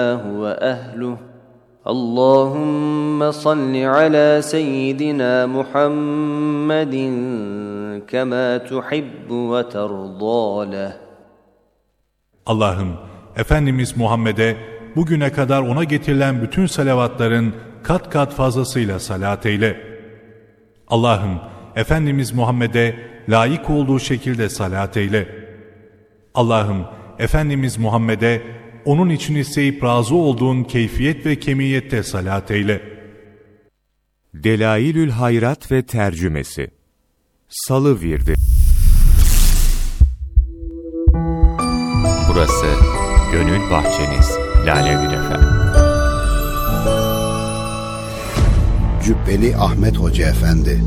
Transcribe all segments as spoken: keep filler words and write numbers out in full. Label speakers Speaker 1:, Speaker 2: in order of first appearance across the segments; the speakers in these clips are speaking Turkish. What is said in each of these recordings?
Speaker 1: وأهله اللهم صل على سيدنا محمد كما تحب وترضى له.
Speaker 2: Allah'ım, Efendimiz Muhammed'e bugüne kadar ona getirilen bütün salavatların kat kat fazlasıyla salat eyle. Allah'ım, Efendimiz Muhammed'e layık olduğu şekilde salat eyle. Allah'ım, Efendimiz Muhammed'e onun için isteyip razı olduğun keyfiyet ve kemiyette salat eyle.
Speaker 3: Delailül Hayrat ve tercümesi. Salı virdi. Burası Gönül Bahçeniz, Lale Gül Efem.
Speaker 4: Cübbeli Ahmet Hoca Efendi.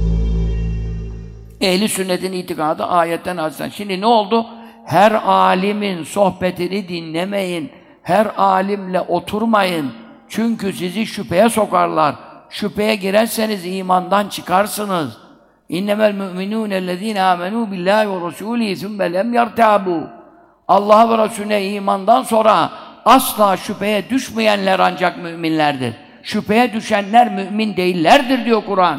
Speaker 5: Ehli sünnetin itikadı ayetten hadisten. Şimdi ne oldu? Her alimin sohbetini dinlemeyin. Her alimle oturmayın. Çünkü sizi şüpheye sokarlar. Şüpheye girerseniz imandan çıkarsınız. İnnemel mü'minûnellezîne âmenû billâhi ve rasûlî thumme lem yertâbû. Allah'a ve Resulüne imandan sonra asla şüpheye düşmeyenler ancak müminlerdir. Şüpheye düşenler mümin değillerdir diyor Kur'an.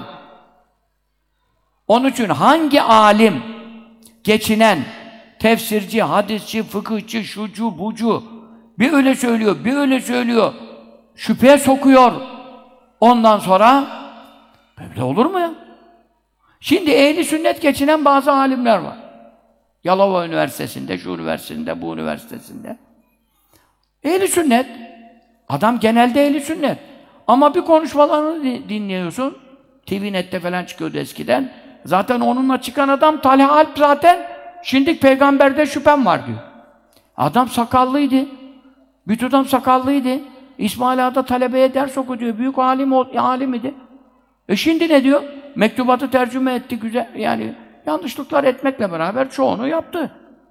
Speaker 5: Onun için hangi alim geçinen tefsirci, hadisçi, fıkıhçı, şucu, bucu bir öyle söylüyor, bir öyle söylüyor, şüpheye sokuyor. Ondan sonra böyle olur mu ya? Şimdi ehli sünnet geçinen bazı alimler var. Yalova Üniversitesi'nde, şu üniversitesinde, bu üniversitesinde. Ehli sünnet, adam genelde ehli sünnet. Ama bir konuşmalarını dinliyorsun, T V Net'te falan çıkıyordu eskiden. Zaten onunla çıkan adam Talha Alp zaten, şimdi peygamberde şüphem var diyor. Adam sakallıydı. Bütün adam sakallıydı. İsmail Ağa'da talebeye ders okutuyor. Büyük alim, alim idi. E şimdi ne diyor? Mektubatı tercüme etti güzel. Yani yanlışlıklar etmekle beraber çoğunu yaptı.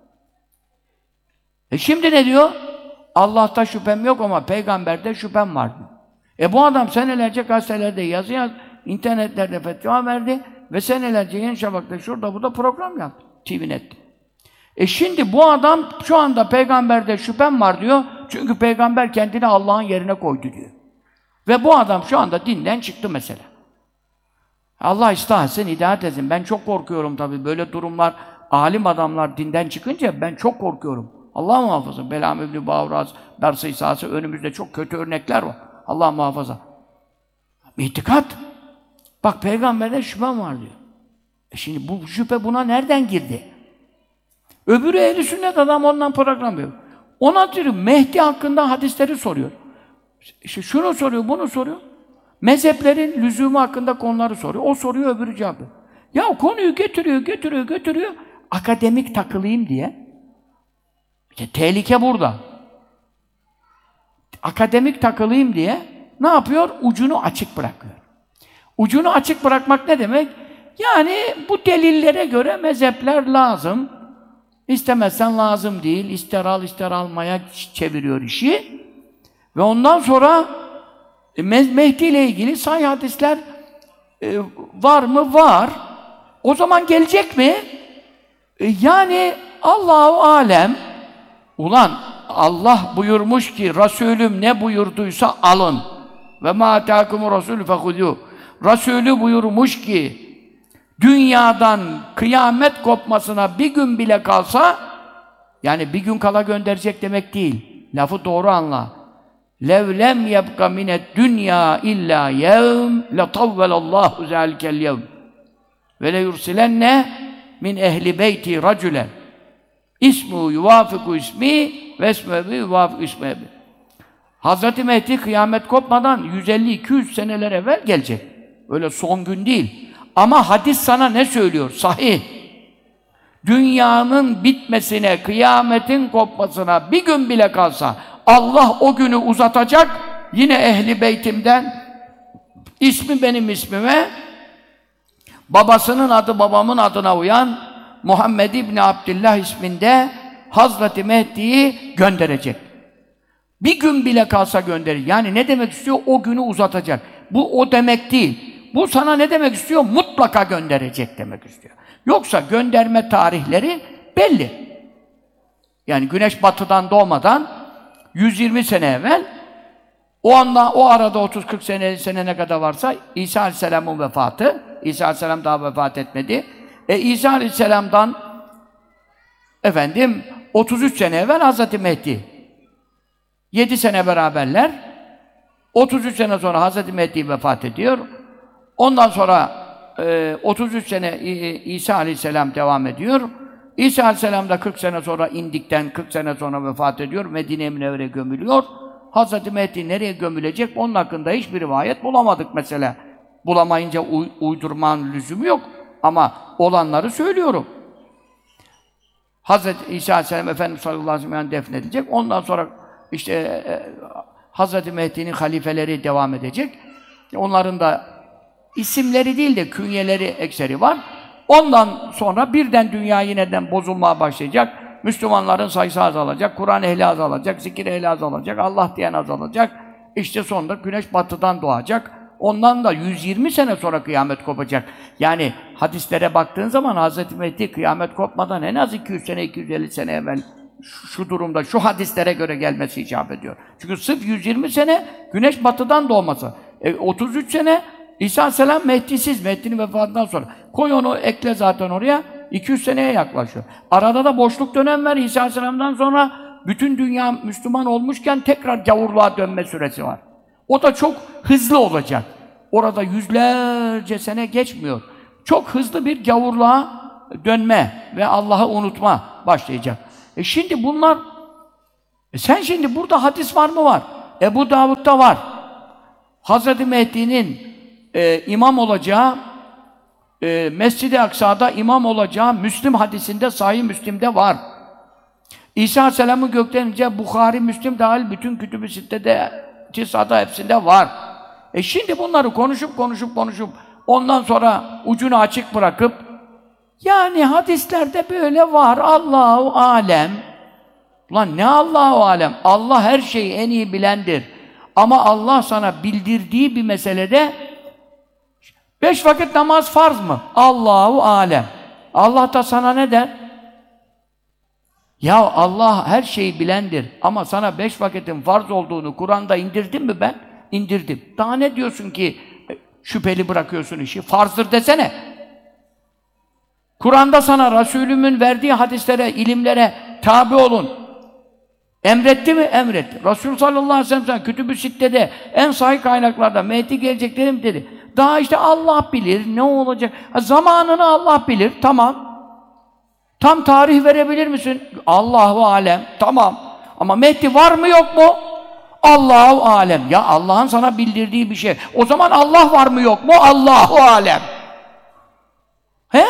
Speaker 5: E şimdi ne diyor? Allah'ta şüphem yok ama peygamberde şüphem var diyor. E bu adam senelerce gazetelerde yazı yaz, internetlerde fetva verdi ve senelerce Yeni Şafak'ta şurada burada program yaptı. T V Net'te. E şimdi bu adam şu anda peygamberde şüphem var diyor. Çünkü peygamber kendini Allah'ın yerine koydu diyor. Ve bu adam şu anda dinden çıktı mesela. Allah ıslah etsin, hidayet etsin. Ben çok korkuyorum tabii. Böyle durumlar, alim adamlar dinden çıkınca ben çok korkuyorum. Allah muhafaza. Belam İbn-i Bağraz, Dars-ı İsa'sı önümüzde çok kötü örnekler var. Allah muhafaza. İtikat. Bak peygamberde şüphem var diyor. E şimdi bu şüphe buna nereden girdi? Öbürü ehli sünnet adam ondan program yapıyor. Ona diyor Mehdi hakkında hadisleri soruyor. İşte şunu soruyor, bunu soruyor. Mezheplerin lüzumu hakkında konuları soruyor. O soruyor, öbürü cevap veriyor. Ya konuyu getiriyor, getiriyor, getiriyor. Akademik takılayım diye. İşte tehlike burada. Akademik takılayım diye ne yapıyor? Ucunu açık bırakıyor. Ucunu açık bırakmak ne demek? Yani bu delillere göre mezhepler lazım. İstemezsen lazım değil. İster al, ister almaya çeviriyor işi. Ve ondan sonra e, Mehdi ile ilgili sahih hadisler e, var mı? Var. O zaman gelecek mi? E, yani Allahu alem. Ulan Allah buyurmuş ki Resulüm ne buyurduysa alın. Ve ma atâkumu rasûlü fehudû. Resulü buyurmuş ki dünyadan kıyamet kopmasına bir gün bile kalsa, yani bir gün kala gönderecek demek değil. Lafı doğru anla. Lev lem yebka minet dünya illa yevm letavvelallahu zâlikel yevm ve le yursilenne min ehli beyti racülen ismu yuvafiku ismi ve ismebi yuvafiku ismebi. Hazreti Mehdi kıyamet kopmadan yüz elli iki yüz seneler evvel gelecek. Öyle son gün değil. Ama hadis sana ne söylüyor? Sahih. Dünyanın bitmesine, kıyametin kopmasına bir gün bile kalsa Allah o günü uzatacak. Yine ehli beytimden ismi benim ismime, babasının adı babamın adına uyan Muhammed İbni Abdillah isminde Hazreti Mehdi'yi gönderecek. Bir gün bile kalsa gönderir. Yani ne demek istiyor? O günü uzatacak. Bu o demek değil. Bu sana ne demek istiyor? Mutlaka gönderecek demek istiyor. Yoksa gönderme tarihleri belli. Yani güneş batıdan doğmadan yüz yirmi sene evvel, o anda, o arada otuz kırk sene, sene ne kadar varsa İsa Aleyhisselam'ın vefatı, İsa Aleyhisselam daha vefat etmedi. E İsa Aleyhisselam'dan efendim otuz üç sene evvel Hazreti Mehdi. yedi sene beraberler. otuz üç sene sonra Hazreti Mehdi vefat ediyor. Ondan sonra e, otuz üç sene İsa Aleyhisselam devam ediyor. İsa Aleyhisselam da kırk sene sonra indikten kırk sene sonra vefat ediyor. Medine-i Münevvere'ye gömülüyor. Hazreti Mehdi nereye gömülecek? Onun hakkında hiçbir rivayet bulamadık mesela. Bulamayınca uy uydurmanın lüzumu yok. Ama olanları söylüyorum. Hazreti İsa Aleyhisselam Efendimiz sallallahu aleyhi ve sellem defnedilecek. Ondan sonra işte e, Hazreti Mehdi'nin halifeleri devam edecek. Onların da isimleri değil de künyeleri ekseri var. Ondan sonra birden dünya yeniden bozulmaya başlayacak. Müslümanların sayısı azalacak, Kur'an ehli azalacak, zikir ehli azalacak, Allah diyen azalacak. İşte sonunda güneş batıdan doğacak. Ondan da yüz yirmi sene sonra kıyamet kopacak. Yani hadislere baktığın zaman Hazreti Mehdi kıyamet kopmadan en az iki yüz sene, iki yüz elli sene evvel şu, şu durumda, şu hadislere göre gelmesi icap ediyor. Çünkü sırf yüz yirmi sene güneş batıdan doğması. E, otuz üç sene İsa Aleyhisselam Mehdi'siz, Mehdi'nin vefatından sonra. Koy onu, ekle zaten oraya, iki yüz seneye yaklaşıyor. Arada da boşluk dönem var. İsa Aleyhisselam'dan sonra bütün dünya Müslüman olmuşken tekrar gavurluğa dönme süresi var. O da çok hızlı olacak. Orada yüzlerce sene geçmiyor. Çok hızlı bir gavurluğa dönme ve Allah'ı unutma başlayacak. E şimdi bunlar, e sen şimdi burada hadis var mı? Var. Ebu Davud'da var. Hazreti Mehdi'nin e, imam olacağı, e, Mescid-i Aksa'da imam olacağı Müslim hadisinde, Sahih Müslim'de var. İsa Aleyhisselam'ın gökten ince, Bukhari, Müslim dahil bütün kütüb-i sittede, Tisa'da hepsinde var. E şimdi bunları konuşup konuşup konuşup ondan sonra ucunu açık bırakıp yani hadislerde böyle var, Allahu alem. Ulan ne Allahu alem? Allah her şeyi en iyi bilendir. Ama Allah sana bildirdiği bir meselede beş vakit namaz farz mı? Allahu alem. Allah da sana ne der? Ya Allah her şeyi bilendir. Ama sana beş vakitin farz olduğunu Kur'an'da indirdim mi ben? İndirdim. Daha ne diyorsun ki şüpheli bırakıyorsun işi? Farzdır desene. Kur'an'da sana Resulümün verdiği hadislere, ilimlere tabi olun. Emretti mi? Emretti. Resul sallallahu aleyhi ve sellem Kütüb-ü Sitte'de en sahih kaynaklarda Mehdi gelecek dedim dedi. Daha işte Allah bilir ne olacak. Ha, zamanını Allah bilir. Tamam. Tam tarih verebilir misin? Allahu alem. Tamam. Ama Mehdi var mı yok mu? Allahu alem. Ya Allah'ın sana bildirdiği bir şey. O zaman Allah var mı yok mu? Allahu alem. He?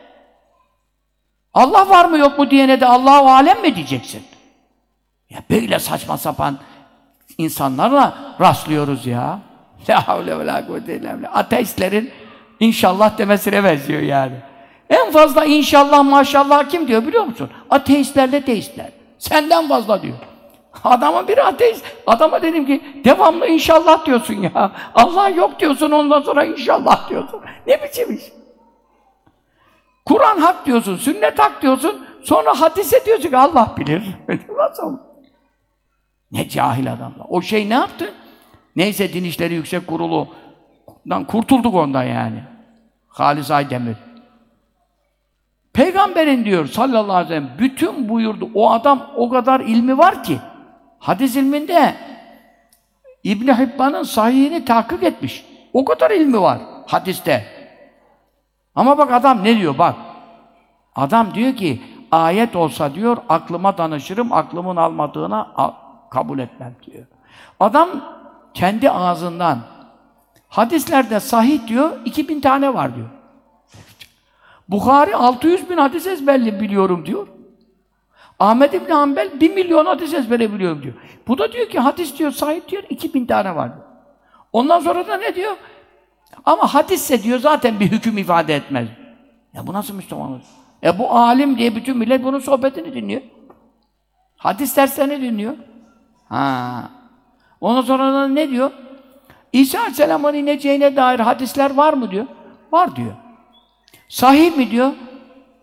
Speaker 5: Allah var mı yok mu diyene de Allahu alem mi diyeceksin? Ya böyle saçma sapan insanlarla rastlıyoruz ya. La havle ve la kuvvete illa billah. Ateistlerin inşallah demesine benziyor yani. En fazla inşallah maşallah kim diyor biliyor musun? Ateistlerle deistler. Senden fazla diyor. Adamın biri ateist. Adama dedim ki devamlı inşallah diyorsun ya. Allah yok diyorsun ondan sonra inşallah diyorsun. Ne biçim iş? Kur'an hak diyorsun, sünnet hak diyorsun. Sonra hadise diyorsun ki Allah bilir. Nasıl? Ne cahil adamlar. O şey ne yaptı? Neyse Din İşleri Yüksek Kurulu'dan kurtulduk ondan yani. Halis Aydemir. Peygamberin diyor sallallahu aleyhi ve sellem bütün buyurdu. O adam o kadar ilmi var ki hadis ilminde İbn Hibban'ın sahihini tahkik etmiş. O kadar ilmi var hadiste. Ama bak adam ne diyor bak. Adam diyor ki ayet olsa diyor aklıma danışırım, aklımın almadığına kabul etmem diyor. Adam kendi ağzından hadislerde sahih diyor, iki bin tane var diyor. Bukhari altı yüz bin hadis ezberli biliyorum diyor. Ahmed İbni Hanbel bir milyon hadis ezbere biliyorum diyor. Bu da diyor ki hadis diyor sahih diyor, iki bin tane var diyor. Ondan sonra da ne diyor? Ama hadisse diyor zaten bir hüküm ifade etmez. Ya bu nasıl Müslümanlık? E bu alim diye bütün millet bunun sohbetini dinliyor. Hadis derslerini dinliyor. Ha. Ondan sonra da ne diyor? İsa Aleyhisselam'ın ineceğine dair hadisler var mı diyor? Var diyor. Sahih mi diyor?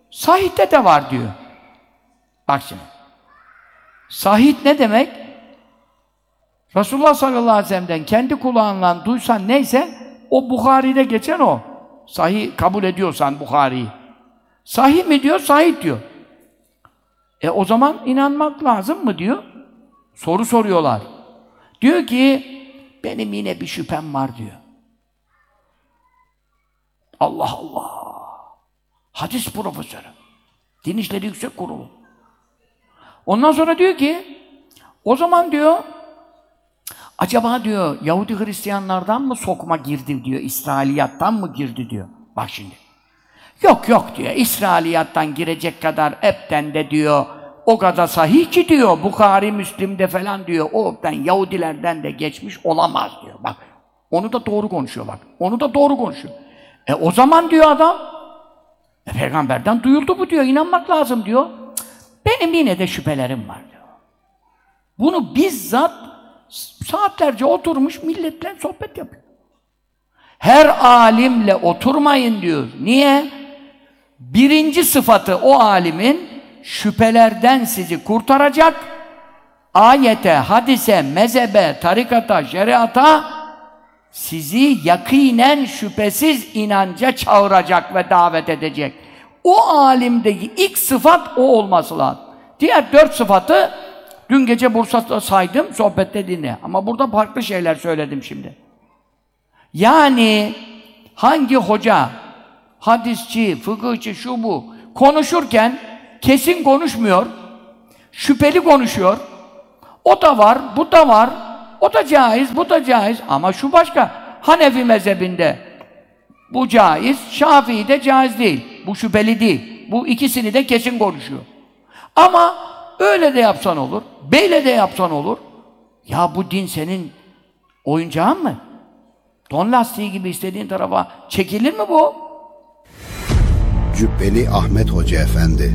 Speaker 5: Sahih'te de var diyor. Bak şimdi. Sahih ne demek? Resulullah sallallahu aleyhi ve sellem'den kendi kulağınla duysan neyse, o Buhari'de geçen o. Sahih kabul ediyorsan Buhari'yi. Sahih mi diyor, sahih diyor. E o zaman inanmak lazım mı diyor. Soru soruyorlar. Diyor ki, benim yine bir şüphem var diyor. Allah Allah! Hadis profesörü. Din İşleri Yüksek Kurulu. Ondan sonra diyor ki, o zaman diyor, acaba diyor, Yahudi Hristiyanlardan mı sokma girdi diyor, İsrailiyattan mı girdi diyor. Bak şimdi. Yok yok diyor, İsrailiyattan girecek kadar hepten de diyor, o kadar sahih ki diyor, Bukhari, Müslim'de falan diyor, o hepten Yahudilerden de geçmiş olamaz diyor. Bak, onu da doğru konuşuyor bak, onu da doğru konuşuyor. E o zaman diyor adam, e, peygamberden duyuldu bu diyor, inanmak lazım diyor. Benim yine de şüphelerim var diyor. Bunu bizzat saatlerce oturmuş milletle sohbet yapıyor. Her alimle oturmayın diyor. Niye? Birinci sıfatı o alimin şüphelerden sizi kurtaracak, ayete, hadise, mezhebe, tarikata, şeriata sizi yakinen şüphesiz inanca çağıracak ve davet edecek. O alimdeki ilk sıfat o olması lazım. Diğer dört sıfatı dün gece Bursa'da saydım, sohbette dinle. Ama burada farklı şeyler söyledim şimdi. Yani hangi hoca, hadisçi, fıkıhçı, şu bu konuşurken kesin konuşmuyor, şüpheli konuşuyor. O da var, bu da var, o da caiz, bu da caiz. Ama şu başka, Hanefi mezhebinde bu caiz, Şafii'de caiz değil. Bu şüpheli değil. Bu ikisini de kesin konuşuyor. Ama öyle de yapsan olur, böyle de yapsan olur. Ya bu din senin oyuncağın mı? Don lastiği gibi istediğin tarafa çekilir mi bu?
Speaker 4: Cübbeli Ahmet Hoca Efendi.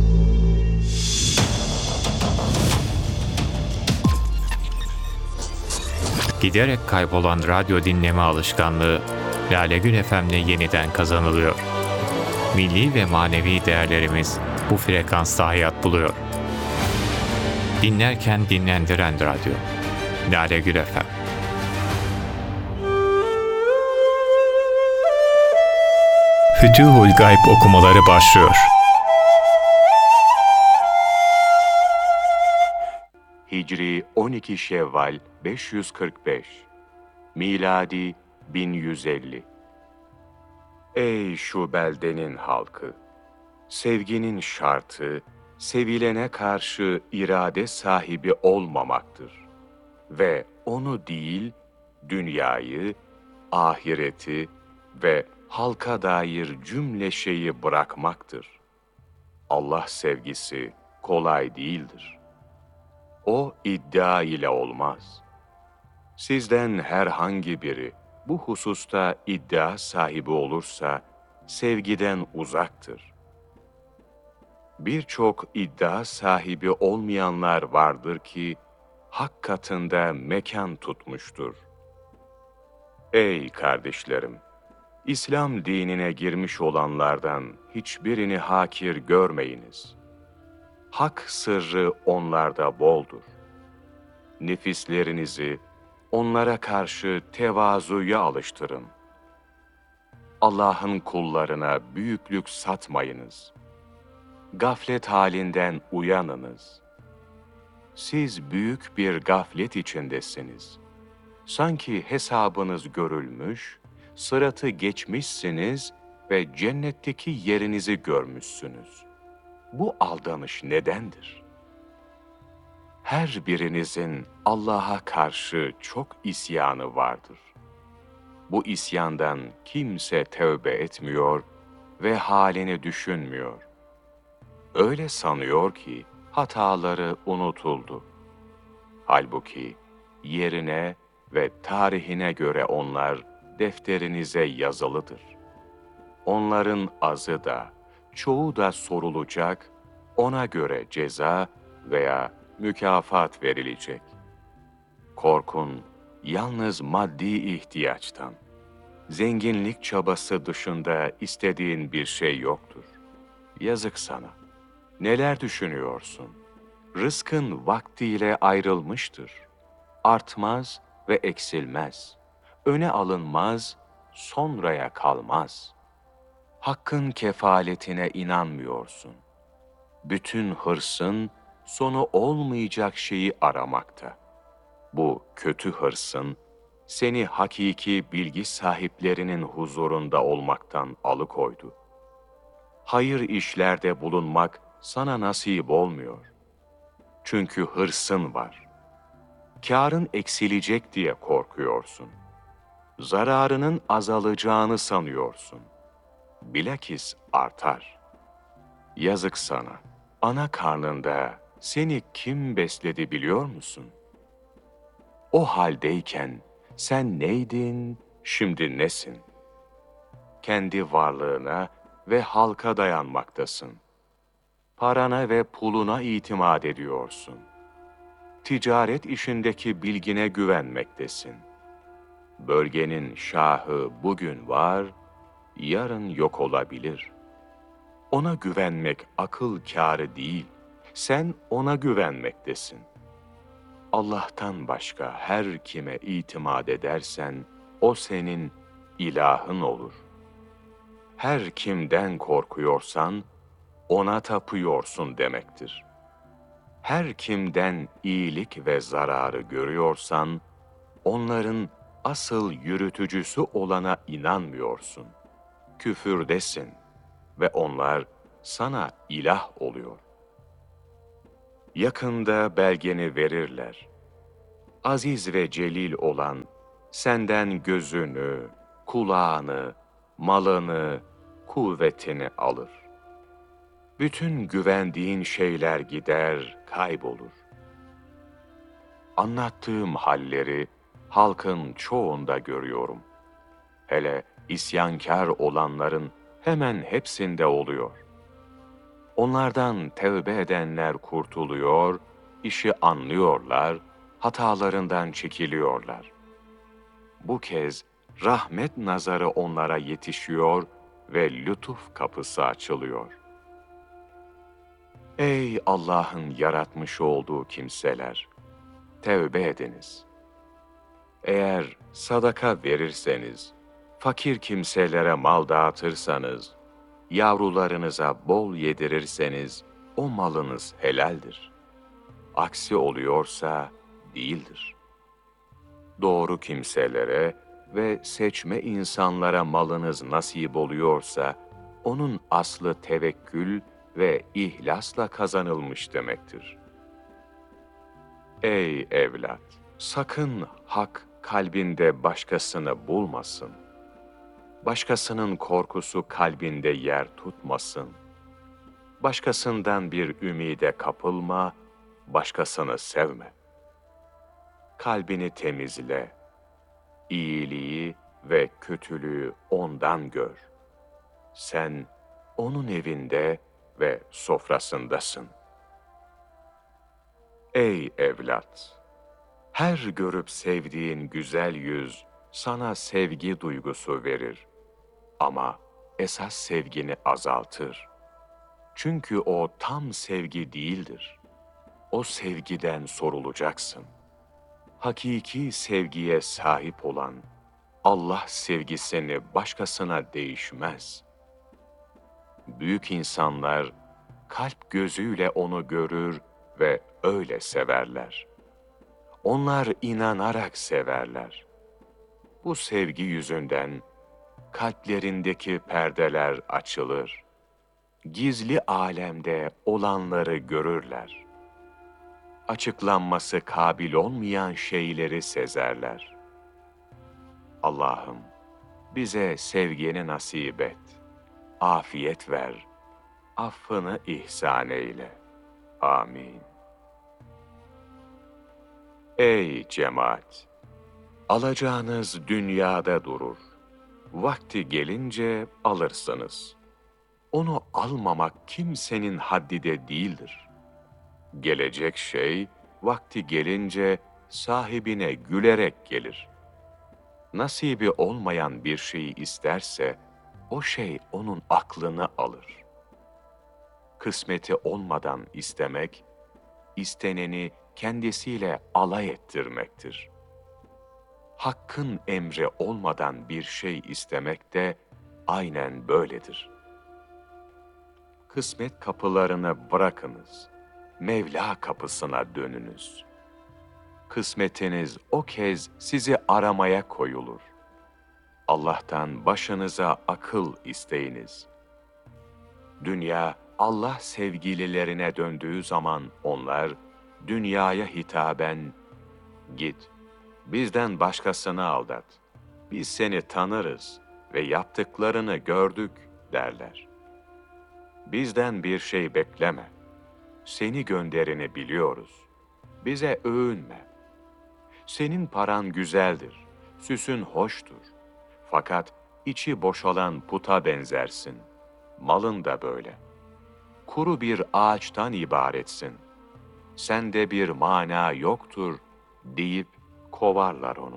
Speaker 6: Giderek kaybolan radyo dinleme alışkanlığı Lale Gül F M'de yeniden kazanılıyor. Milli ve manevi değerlerimiz bu frekansta hayat buluyor. Dinlerken dinlendiren radyo. Lale Gül F M. Fütuhul Gayb okumaları başlıyor.
Speaker 7: Hicri on iki Şevval beş yüz kırk beş, miladi bin yüz elli. Ey şu beldenin halkı! Sevginin şartı, sevilene karşı irade sahibi olmamaktır. Ve onu değil, dünyayı, ahireti ve halka dair cümle şeyi bırakmaktır. Allah sevgisi kolay değildir. O iddia ile olmaz. Sizden herhangi biri bu hususta iddia sahibi olursa sevgiden uzaktır. Birçok iddia sahibi olmayanlar vardır ki hak katında mekan tutmuştur. Ey kardeşlerim! İslam dinine girmiş olanlardan hiçbirini hakir görmeyiniz. Hak sırrı onlarda boldur. Nefislerinizi onlara karşı tevazuya alıştırın. Allah'ın kullarına büyüklük satmayınız. Gaflet halinden uyanınız. Siz büyük bir gaflet içindesiniz. Sanki hesabınız görülmüş, sıratı geçmişsiniz ve cennetteki yerinizi görmüşsünüz. Bu aldanış nedendir? Her birinizin Allah'a karşı çok isyanı vardır. Bu isyandan kimse tövbe etmiyor ve halini düşünmüyor. Öyle sanıyor ki hataları unutuldu. Halbuki yerine ve tarihine göre onlar defterinize yazılıdır. Onların azı da, çoğu da sorulacak, ona göre ceza veya mükafat verilecek. Korkun yalnız maddi ihtiyaçtan, zenginlik çabası dışında istediğin bir şey yoktur. Yazık sana. Neler düşünüyorsun? Rızkın vaktiyle ayrılmıştır. artmaz ve eksilmez. Öne alınmaz, sonraya kalmaz. Hakkın kefaletine inanmıyorsun. Bütün hırsın sonu olmayacak şeyi aramakta. Bu kötü hırsın seni hakiki bilgi sahiplerinin huzurunda olmaktan alıkoydu. Hayır işlerde bulunmak sana nasip olmuyor. Çünkü hırsın var. Kârın eksilecek diye korkuyorsun. Zararının azalacağını sanıyorsun. Bilakis artar. Yazık sana. Ana karnında seni kim besledi biliyor musun? O haldeyken sen neydin, şimdi nesin? Kendi varlığına ve halka dayanmaktasın. Parana ve puluna itimat ediyorsun. Ticaret işindeki bilgine güvenmektesin. Bölgenin şahı bugün var, yarın yok olabilir. Ona güvenmek akıl kârı değil, sen ona güvenmektesin. Allah'tan başka her kime itimat edersen, o senin ilahın olur. Her kimden korkuyorsan, ona tapıyorsun demektir. Her kimden iyilik ve zararı görüyorsan, onların asıl yürütücüsü olana inanmıyorsun. Küfürdesin ve onlar sana ilah oluyor. Yakında belgeni verirler. Aziz ve celil olan, senden gözünü, kulağını, malını, kuvvetini alır. Bütün güvendiğin şeyler gider, kaybolur. Anlattığım halleri halkın çoğunda görüyorum. Hele isyankar olanların hemen hepsinde oluyor. Onlardan tevbe edenler kurtuluyor, işi anlıyorlar, hatalarından çekiliyorlar. Bu kez rahmet nazarı onlara yetişiyor ve lütuf kapısı açılıyor. Ey Allah'ın yaratmış olduğu kimseler! Tevbe ediniz. Eğer sadaka verirseniz, fakir kimselere mal dağıtırsanız, yavrularınıza bol yedirirseniz, o malınız helaldir. Aksi oluyorsa değildir. Doğru kimselere ve seçme insanlara malınız nasip oluyorsa, onun aslı tevekkül ve ihlasla kazanılmış demektir. Ey evlat! Sakın hak kalbinde başkasını bulmasın. Başkasının korkusu kalbinde yer tutmasın. Başkasından bir ümide kapılma, başkasını sevme. Kalbini temizle. İyiliği ve kötülüğü ondan gör. Sen onun evinde ve sofrasındasın. Ey evlat! Her görüp sevdiğin güzel yüz sana sevgi duygusu verir. Ama esas sevgini azaltır. Çünkü o tam sevgi değildir. O sevgiden sorulacaksın. Hakiki sevgiye sahip olan Allah sevgisini başkasına değişmez. Büyük insanlar kalp gözüyle onu görür ve öyle severler. Onlar inanarak severler. Bu sevgi yüzünden kalplerindeki perdeler açılır. Gizli alemde olanları görürler. Açıklanması kabil olmayan şeyleri sezerler. Allah'ım bize sevgini nasip et. Afiyet ver. Affını ihsan eyle. Amin. Ey cemaat! Alacağınız dünyada durur. Vakti gelince alırsınız. Onu almamak kimsenin haddide değildir. Gelecek şey, vakti gelince sahibine gülerek gelir. Nasibi olmayan bir şeyi isterse, o şey onun aklını alır. Kısmeti olmadan istemek, isteneni kendisiyle alay ettirmektir. Hakkın emri olmadan bir şey istemek de aynen böyledir. Kısmet kapılarını bırakınız, Mevla kapısına dönünüz. Kısmetiniz o kez sizi aramaya koyulur. Allah'tan başınıza akıl isteyiniz. Dünya, Allah sevgililerine döndüğü zaman onlar, dünyaya hitaben, git, bizden başkasını aldat, biz seni tanırız ve yaptıklarını gördük derler. Bizden bir şey bekleme, seni gönderini biliyoruz, bize övünme. Senin paran güzeldir, süsün hoştur, fakat içi boşalan puta benzersin, malın da böyle. Kuru bir ağaçtan ibaretsin, sende bir mana yoktur deyip kovarlar onu.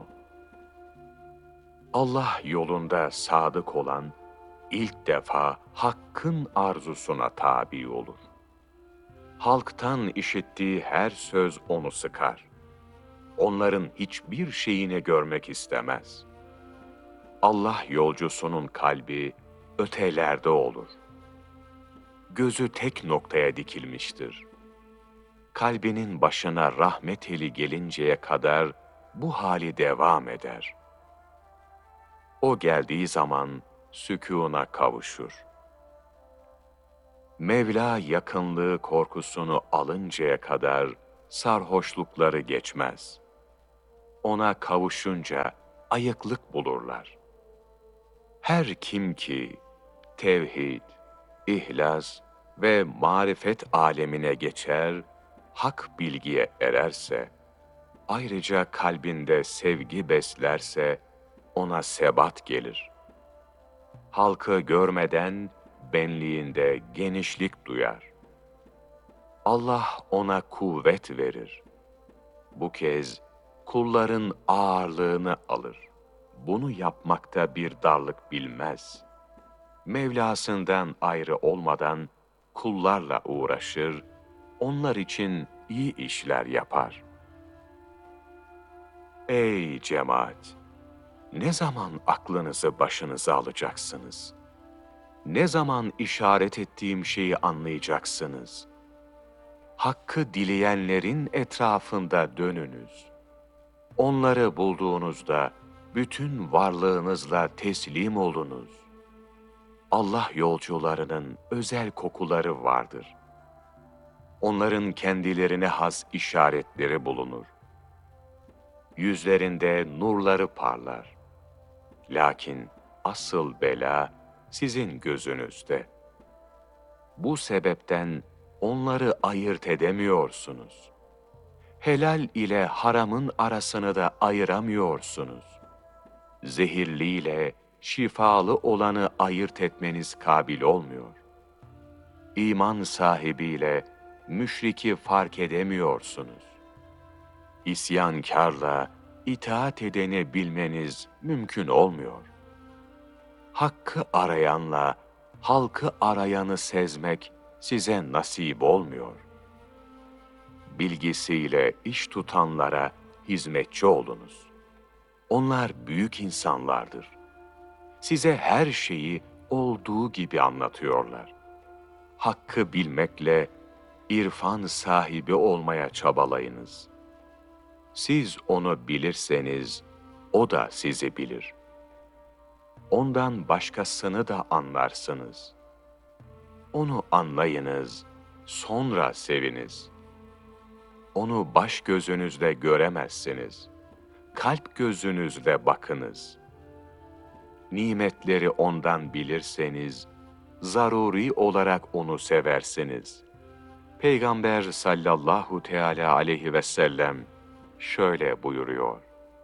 Speaker 7: Allah yolunda sadık olan, ilk defa hakkın arzusuna tabi olur. Halktan işittiği her söz onu sıkar. Onların hiçbir şeyini görmek istemez. Allah yolcusunun kalbi ötelerde olur. Gözü tek noktaya dikilmiştir. Kalbinin başına rahmet eli gelinceye kadar bu hali devam eder. O geldiği zaman sükûna kavuşur. Mevla yakınlığı korkusunu alıncaya kadar sarhoşlukları geçmez. Ona kavuşunca ayıklık bulurlar. Her kim ki tevhid, ihlas ve marifet alemine geçer, hak bilgiye ererse, ayrıca kalbinde sevgi beslerse, ona sebat gelir. Halkı görmeden benliğinde genişlik duyar. Allah ona kuvvet verir. Bu kez kulların ağırlığını alır. Bunu yapmakta bir darlık bilmez. Mevlasından ayrı olmadan kullarla uğraşır, onlar için iyi işler yapar. Ey cemaat! Ne zaman aklınızı başınıza alacaksınız? Ne zaman işaret ettiğim şeyi anlayacaksınız? Hakkı dileyenlerin etrafında dönünüz. Onları bulduğunuzda bütün varlığınızla teslim olunuz. Allah yolcularının özel kokuları vardır. Onların kendilerine has işaretleri bulunur. Yüzlerinde nurları parlar. Lakin asıl bela sizin gözünüzde. Bu sebepten onları ayırt edemiyorsunuz. Helal ile haramın arasını da ayıramıyorsunuz. Zehirli ile şifalı olanı ayırt etmeniz kabil olmuyor. İman sahibiyle müşriki fark edemiyorsunuz. İsyankarla itaat edeni bilmeniz mümkün olmuyor. Hakkı arayanla halkı arayanı sezmek size nasip olmuyor. Bilgisiyle iş tutanlara hizmetçi olunuz. Onlar büyük insanlardır. Size her şeyi olduğu gibi anlatıyorlar. Hakkı bilmekle irfan sahibi olmaya çabalayınız. Siz onu bilirseniz, o da sizi bilir. Ondan başkasını da anlarsınız. Onu anlayınız, sonra seviniz. Onu baş gözünüzle göremezsiniz. Kalp gözünüzle bakınız. Nimetleri ondan bilirseniz, zaruri olarak onu seversiniz. Peygamber sallallahu teala aleyhi ve sellem şöyle buyuruyor: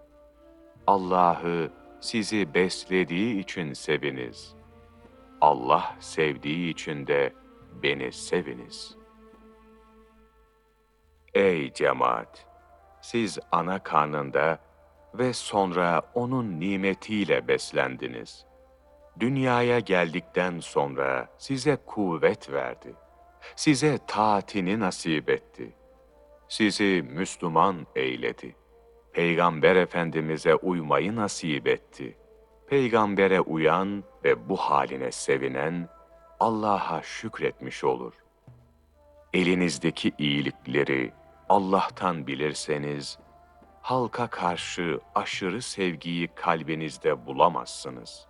Speaker 7: Allah'ı sizi beslediği için seviniz. Allah sevdiği için de beni seviniz. Ey cemaat! Siz ana karnında ve sonra onun nimetiyle beslendiniz. Dünyaya geldikten sonra size kuvvet verdi. Size taatini nasip etti. sizi Müslüman eyledi. Peygamber Efendimiz'e uymayı nasip etti. Peygambere uyan ve bu haline sevinen, Allah'a şükretmiş olur. Elinizdeki iyilikleri Allah'tan bilirseniz, halka karşı aşırı sevgiyi kalbinizde bulamazsınız.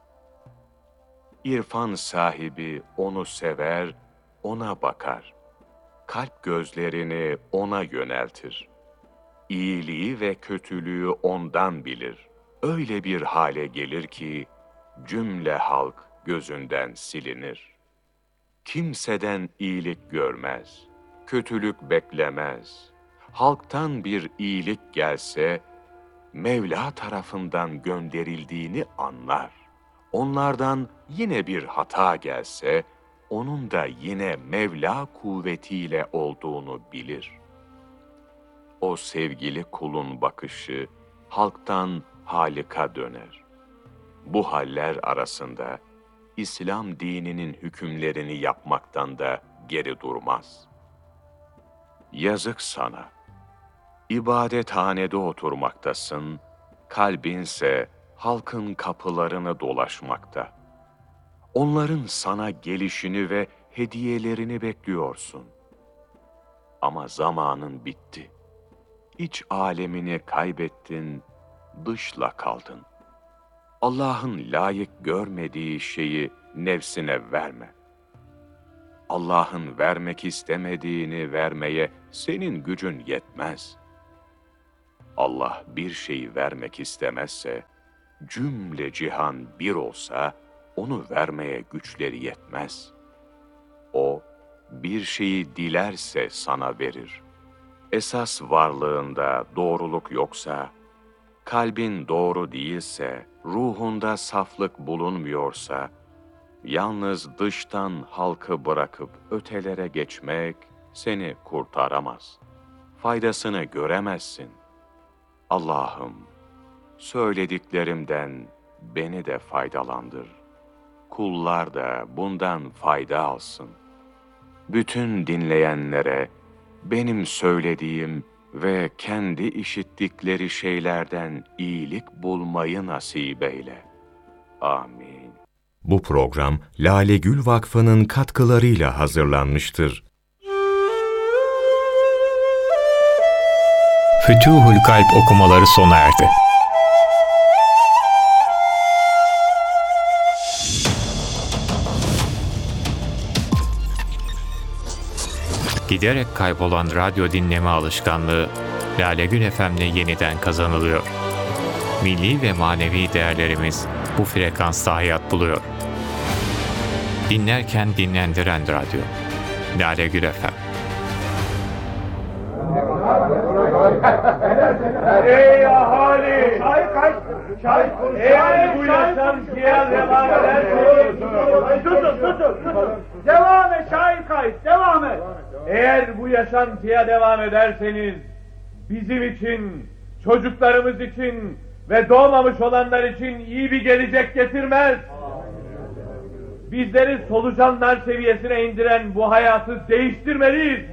Speaker 7: İrfan sahibi onu sever, ona bakar. Kalp gözlerini ona yöneltir. İyiliği ve kötülüğü ondan bilir. Öyle bir hale gelir ki, cümle halk gözünden silinir. Kimseden iyilik görmez, kötülük beklemez. Halktan bir iyilik gelse, Mevla tarafından gönderildiğini anlar. Onlardan yine bir hata gelse, onun da yine Mevla kuvvetiyle olduğunu bilir. O sevgili kulun bakışı, halktan Halik'a döner. Bu haller arasında, İslam dininin hükümlerini yapmaktan da geri durmaz. Yazık sana! İbadethanede oturmaktasın, kalbinse halkın kapılarını dolaşmakta. Onların sana gelişini ve hediyelerini bekliyorsun. Ama zamanın bitti. İç alemini kaybettin, dışla kaldın. Allah'ın layık görmediği şeyi nefsine verme. Allah'ın vermek istemediğini vermeye senin gücün yetmez. Allah bir şeyi vermek istemezse, cümle cihan bir olsa, onu vermeye güçleri yetmez. O, bir şeyi dilerse sana verir. Esas varlığında doğruluk yoksa, kalbin doğru değilse, ruhunda saflık bulunmuyorsa, yalnız dıştan halkı bırakıp ötelere geçmek seni kurtaramaz. Faydasını göremezsin. Allah'ım, söylediklerimden beni de faydalandır. Kullar da bundan fayda alsın. Bütün dinleyenlere benim söylediğim ve kendi işittikleri şeylerden iyilik bulmayı nasip eyle. Amin.
Speaker 3: Bu program Lale Gül Vakfı'nın katkılarıyla hazırlanmıştır.
Speaker 6: Fütuhul Kalp okumaları sona erdi. Giderek kaybolan radyo dinleme alışkanlığı Lale Gül F M'de yeniden kazanılıyor. Milli ve manevi değerlerimiz bu frekansta hayat buluyor. Dinlerken dinlendiren radyo. Lale Gül F M.
Speaker 8: Ey ahali! Çay kaç! Çay konuş! Eğer bu yaşantıya devam ederseniz... Tutun, tutun, tutun! Devam et Şahit Kays, devam et! Eğer bu yaşantıya devam ederseniz, bizim için, çocuklarımız için ve doğmamış olanlar için iyi bir gelecek getirmez. Bizleri solucanlar seviyesine indiren bu hayatı değiştirmeliyiz.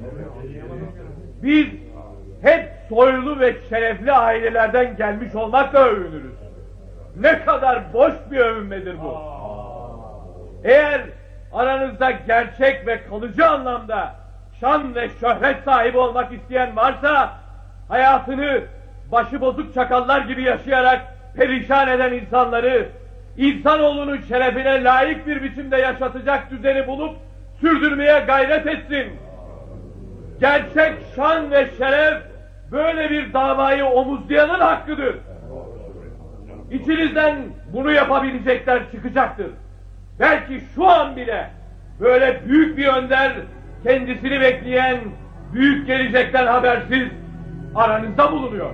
Speaker 8: Biz hep soylu ve şerefli ailelerden gelmiş olmakla övünürüz. Ne kadar boş bir övünmedir bu. Eğer aranızda gerçek ve kalıcı anlamda şan ve şöhret sahibi olmak isteyen varsa, hayatını başıbozuk çakallar gibi yaşayarak perişan eden insanları, insanoğlunun şerefine layık bir biçimde yaşatacak düzeni bulup sürdürmeye gayret etsin. Gerçek şan ve şeref böyle bir davayı omuzlayanın hakkıdır. İçinizden bunu yapabilecekler çıkacaktır. Belki şu an bile böyle büyük bir önder, kendisini bekleyen büyük gelecekten habersiz aranızda bulunuyor.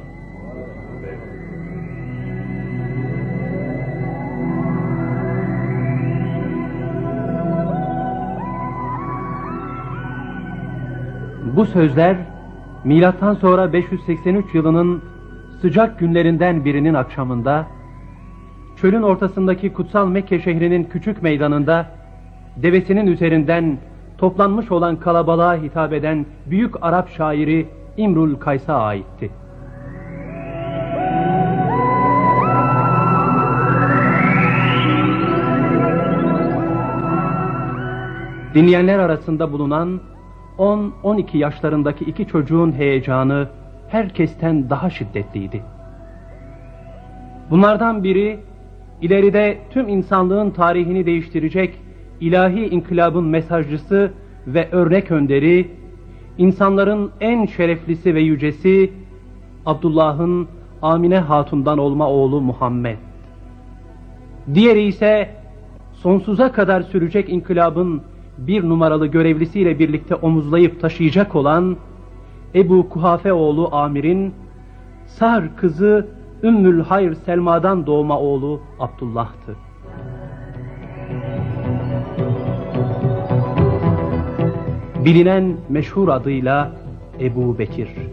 Speaker 9: Bu sözler milattan sonra beş yüz seksen üç yılının sıcak günlerinden birinin akşamında çölün ortasındaki kutsal Mekke şehrinin küçük meydanında devesinin üzerinden toplanmış olan kalabalığa hitap eden büyük Arap şairi İmrul Kays'a aitti. Dinleyenler arasında bulunan on on iki yaşlarındaki iki çocuğun heyecanı herkesten daha şiddetliydi. Bunlardan biri, ileride tüm insanlığın tarihini değiştirecek ilahi inkılabın mesajcısı ve örnek önderi, insanların en şereflisi ve yücesi, Abdullah'ın Amine Hatun'dan olma oğlu Muhammed. Diğeri ise, sonsuza kadar sürecek inkılabın bir numaralı görevlisiyle birlikte omuzlayıp taşıyacak olan Ebu Kuhafe oğlu Amir'in Sar kızı Ümmül Hayr Selma'dan doğma oğlu Abdullah'tı. Bilinen meşhur adıyla Ebu Bekir.